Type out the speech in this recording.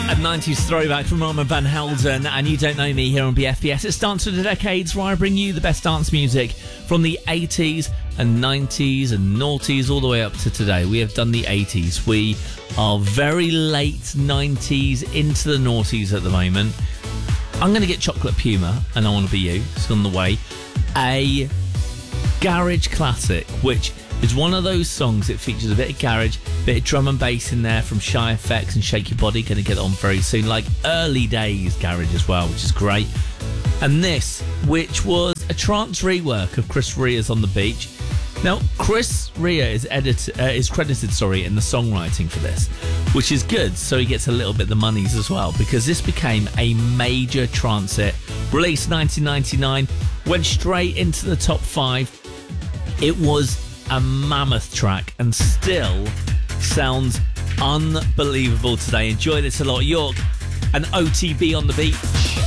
A 90s throwback from Armand Van Helden and You Don't Know Me here on BFBS. It's Dance for the Decades, where I bring you the best dance music from the 80s and 90s and noughties all the way up to today. We have done the 80s. We are very late 90s into the noughties at the moment. I'm going to get Chocolate Puma and I Want to Be You. It's on the way. A garage classic, which is one of those songs. It features a bit of garage, a bit of drum and bass in there from Shy FX and Shake Your Body. Going to get on very soon, like early days garage as well, which is great. And this, which was a trance rework of Chris Rea's On the Beach. Now, Chris Rea is credited in the songwriting for this, which is good, so he gets a little bit of the monies as well, because this became a major trance hit. Released 1999, went straight into the top 5. It was a mammoth track and still sounds unbelievable today. Enjoy this a lot. York and OTB On the Beach.